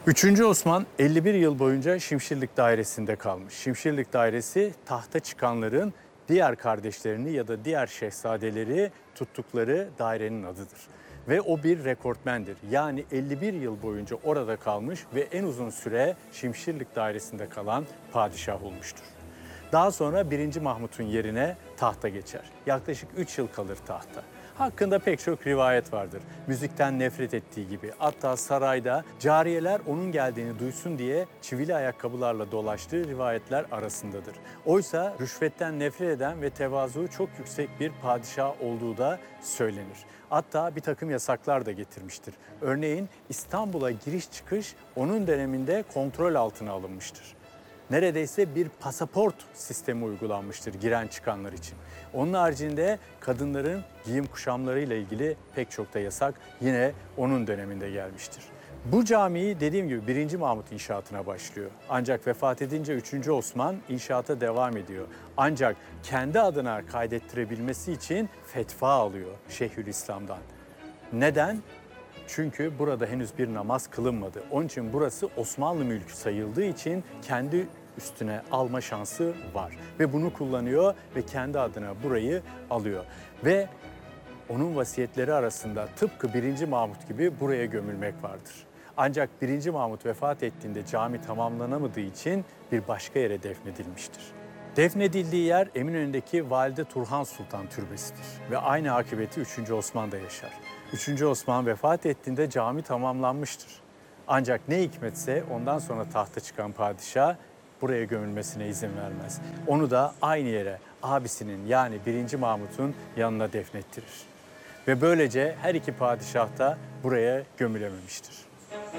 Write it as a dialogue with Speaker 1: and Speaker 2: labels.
Speaker 1: 3. Osman 51 yıl boyunca Şimşirlik Dairesi'nde kalmış. Şimşirlik Dairesi tahta çıkanların diğer kardeşlerini ya da diğer şehzadeleri tuttukları dairenin adıdır. Ve o bir rekortmendir. Yani 51 yıl boyunca orada kalmış ve en uzun süre Şimşirlik Dairesi'nde kalan padişah olmuştur. Daha sonra 1. Mahmut'un yerine tahta geçer. Yaklaşık 3 yıl kalır tahta. Hakkında pek çok rivayet vardır. Müzikten nefret ettiği gibi. Hatta sarayda cariyeler onun geldiğini duysun diye çivili ayakkabılarla dolaştığı rivayetler arasındadır. Oysa rüşvetten nefret eden ve tevazu çok yüksek bir padişah olduğu da söylenir. Hatta bir takım yasaklar da getirmiştir. Örneğin İstanbul'a giriş çıkış onun döneminde kontrol altına alınmıştır. Neredeyse bir pasaport sistemi uygulanmıştır giren çıkanlar için. Onun haricinde kadınların giyim kuşamlarıyla ilgili pek çok da yasak yine onun döneminde gelmiştir. Bu camiyi dediğim gibi 1. Mahmut inşaatına başlıyor. Ancak vefat edince 3. Osman inşaata devam ediyor. Ancak kendi adına kaydettirebilmesi için fetva alıyor Şeyhülislam'dan. Neden? Çünkü burada henüz bir namaz kılınmadı. Onun için burası Osmanlı mülkü sayıldığı için kendi üstüne alma şansı var. Ve bunu kullanıyor ve kendi adına burayı alıyor. Ve onun vasiyetleri arasında tıpkı 1. Mahmut gibi buraya gömülmek vardır. Ancak 1. Mahmut vefat ettiğinde cami tamamlanamadığı için bir başka yere defnedilmiştir. Defnedildiği yer Eminönü'ndeki Valide Turhan Sultan Türbesi'dir ve aynı akıbeti 3. Osman da yaşar. 3. Osman vefat ettiğinde cami tamamlanmıştır. Ancak ne hikmetse ondan sonra tahta çıkan padişah buraya gömülmesine izin vermez. Onu da aynı yere abisinin yani 1. Mahmut'un yanına defnettirir. Ve böylece her iki padişah da buraya gömülememiştir.